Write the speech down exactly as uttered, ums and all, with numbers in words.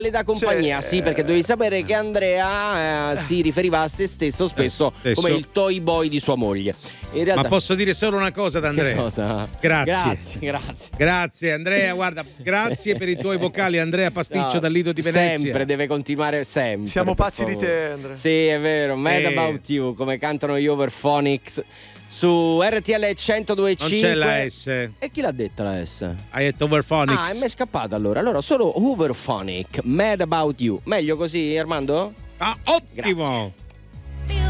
le da compagnia, Cioè, sì, perché devi sapere che Andrea eh, si riferiva a se stesso spesso Eh, stesso. come il toy boy di sua moglie. In realtà, Ma posso dire solo una cosa ad Andrea? che cosa? Grazie. Grazie, grazie. Grazie Andrea, guarda, grazie per i tuoi vocali, Andrea Pasticcio No, dal Lido di Venezia. Sempre, deve continuare sempre. Siamo per pazzi di favore. te, Andrea. Sì, è vero. Mad Eh. About You, come cantano gli Overphonics su R T L centodue e Non cinque. c'è la S. E chi l'ha detta la S? Hai detto Overphonics. Ah, e mi è scappato allora. Allora, solo Overphonic, Mad About You. Meglio così, Armando? Ah, ottimo. Grazie.